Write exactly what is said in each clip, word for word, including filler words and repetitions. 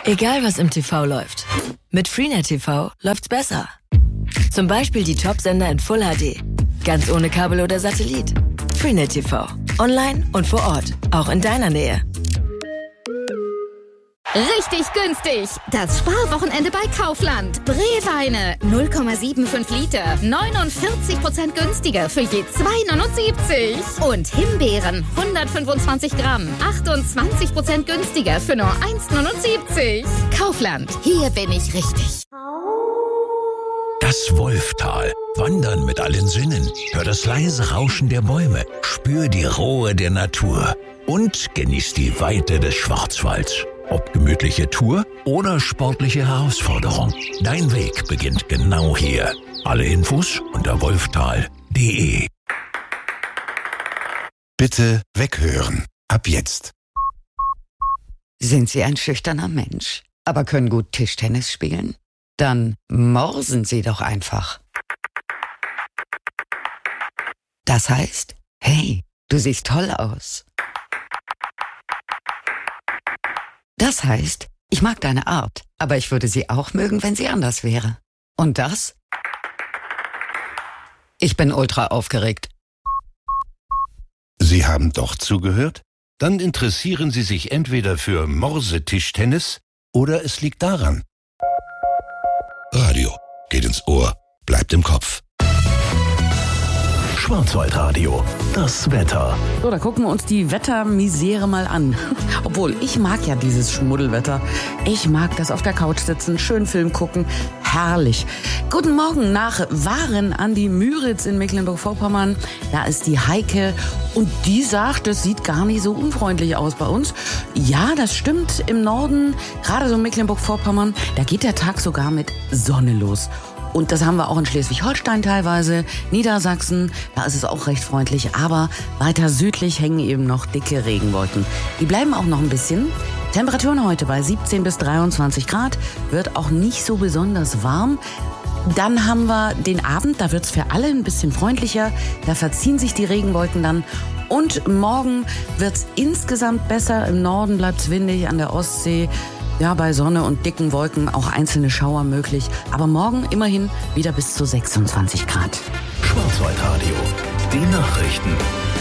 Egal was im T V läuft, mit Freenet T V läuft's besser. Zum Beispiel die Top-Sender in Full H D. Ganz ohne Kabel oder Satellit. Freenet T V. Online und vor Ort. Auch in deiner Nähe. Richtig günstig. Das Sparwochenende bei Kaufland. Breweine null Komma fünfundsiebzig Liter. neunundvierzig Prozent günstiger für je zwei Komma neunundsiebzig. Und Himbeeren hundertfünfundzwanzig Gramm. achtundzwanzig Prozent günstiger für nur eins Komma neunundsiebzig. Kaufland. Hier bin ich richtig. Das Wolftal. Wandern mit allen Sinnen. Hör das leise Rauschen der Bäume. Spür die Ruhe der Natur. Und genieß die Weite des Schwarzwalds. Ob gemütliche Tour oder sportliche Herausforderung. Dein Weg beginnt genau hier. Alle Infos unter wolftal punkt de. Bitte weghören. Ab jetzt. Sind Sie ein schüchterner Mensch, aber können gut Tischtennis spielen? Dann morsen Sie doch einfach. Das heißt, hey, du siehst toll aus. Das heißt, ich mag deine Art, aber ich würde sie auch mögen, wenn sie anders wäre. Und das? Ich bin ultra aufgeregt. Sie haben doch zugehört? Dann interessieren Sie sich entweder für Morse-Tischtennis oder es liegt daran. Radio geht ins Ohr, bleibt im Kopf. Schwarzwaldradio, das Wetter. So, da gucken wir uns die Wettermisere mal an. Obwohl, ich mag ja dieses Schmuddelwetter. Ich mag das auf der Couch sitzen, schön Film gucken. Herrlich. Guten Morgen nach Waren an die Müritz in Mecklenburg-Vorpommern. Da ist die Heike und die sagt, das sieht gar nicht so unfreundlich aus bei uns. Ja, das stimmt. Im Norden, gerade so Mecklenburg-Vorpommern, da geht der Tag sogar mit Sonne los. Und das haben wir auch in Schleswig-Holstein teilweise, Niedersachsen, da ist es auch recht freundlich. Aber weiter südlich hängen eben noch dicke Regenwolken. Die bleiben auch noch ein bisschen. Temperaturen heute bei siebzehn bis dreiundzwanzig Grad, wird auch nicht so besonders warm. Dann haben wir den Abend, da wird's für alle ein bisschen freundlicher. Da verziehen sich die Regenwolken dann. Und morgen wird's insgesamt besser. Im Norden bleibt's windig, an der Ostsee. Ja, bei Sonne und dicken Wolken auch einzelne Schauer möglich. Aber morgen immerhin wieder bis zu sechsundzwanzig Grad. Schwarzwaldradio, die Nachrichten.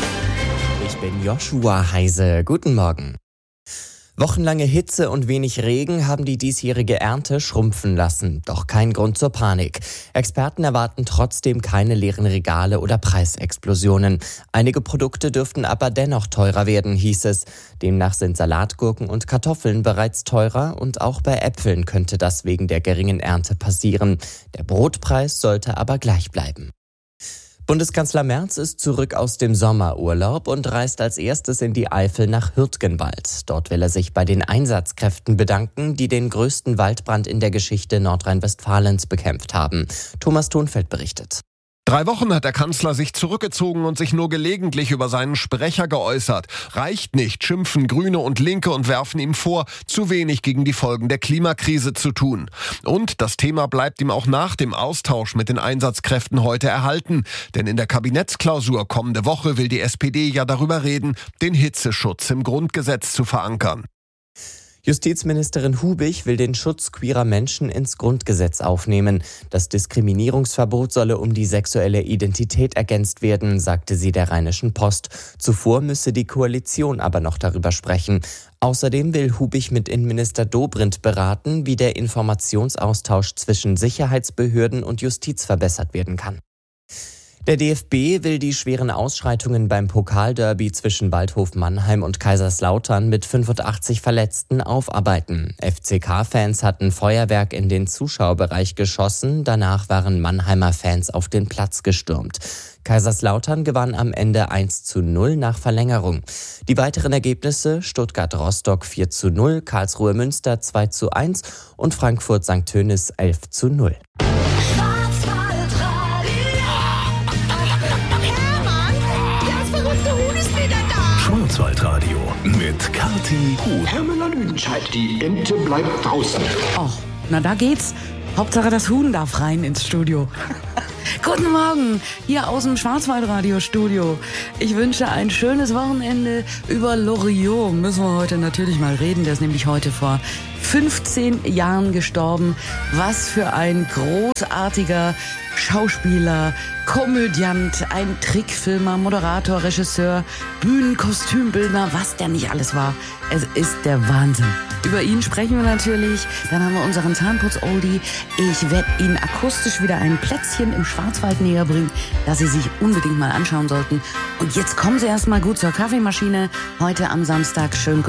Ich bin Joshua Heise. Guten Morgen. Wochenlange Hitze und wenig Regen haben die diesjährige Ernte schrumpfen lassen. Doch kein Grund zur Panik. Experten erwarten trotzdem keine leeren Regale oder Preisexplosionen. Einige Produkte dürften aber dennoch teurer werden, hieß es. Demnach sind Salatgurken und Kartoffeln bereits teurer und auch bei Äpfeln könnte das wegen der geringen Ernte passieren. Der Brotpreis sollte aber gleich bleiben. Bundeskanzler Merz ist zurück aus dem Sommerurlaub und reist als erstes in die Eifel nach Hürtgenwald. Dort will er sich bei den Einsatzkräften bedanken, die den größten Waldbrand in der Geschichte Nordrhein-Westfalens bekämpft haben. Thomas Thonfeld berichtet. Drei Wochen hat der Kanzler sich zurückgezogen und sich nur gelegentlich über seinen Sprecher geäußert. Reicht nicht, schimpfen Grüne und Linke und werfen ihm vor, zu wenig gegen die Folgen der Klimakrise zu tun. Und das Thema bleibt ihm auch nach dem Austausch mit den Einsatzkräften heute erhalten. Denn in der Kabinettsklausur kommende Woche will die S P D ja darüber reden, den Hitzeschutz im Grundgesetz zu verankern. Justizministerin Hubich will den Schutz queerer Menschen ins Grundgesetz aufnehmen. Das Diskriminierungsverbot solle um die sexuelle Identität ergänzt werden, sagte sie der Rheinischen Post. Zuvor müsse die Koalition aber noch darüber sprechen. Außerdem will Hubich mit Innenminister Dobrindt beraten, wie der Informationsaustausch zwischen Sicherheitsbehörden und Justiz verbessert werden kann. Der D F B will die schweren Ausschreitungen beim Pokalderby zwischen Waldhof Mannheim und Kaiserslautern mit fünfundachtzig Verletzten aufarbeiten. F C K-Fans hatten Feuerwerk in den Zuschauerbereich geschossen, danach waren Mannheimer Fans auf den Platz gestürmt. Kaiserslautern gewann am Ende eins zu null nach Verlängerung. Die weiteren Ergebnisse: Stuttgart-Rostock vier zu null, Karlsruhe-Münster zwei zu eins und Frankfurt-Sankt Tönis elf zu null. Schwarzwaldradio mit Kathi Huth. Hermann Lüdenscheid, die Ente bleibt draußen. Och, na da geht's. Hauptsache das Huhn darf rein ins Studio. Guten Morgen, hier aus dem Schwarzwaldradiostudio. Ich wünsche ein schönes Wochenende. Über Loriot müssen wir heute natürlich mal reden. Der ist nämlich heute vor fünfzehn Jahren gestorben. Was für ein großartiger Schauspieler, Komödiant, ein Trickfilmer, Moderator, Regisseur, Bühnenkostümbildner, was der nicht alles war. Es ist der Wahnsinn. Über ihn sprechen wir natürlich. Dann haben wir unseren Zahnputz-Oldie. Ich werde Ihnen akustisch wieder ein Plätzchen im Schwarzwald näher bringen, das Sie sich unbedingt mal anschauen sollten. Und jetzt kommen Sie erst mal gut zur Kaffeemaschine. Heute am Samstag schön